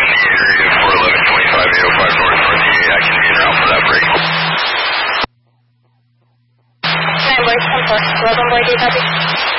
the area for 1125 805 north northeast. I can be en route for that break. 9 boys, 10-4. Welcome, boy, do you copy?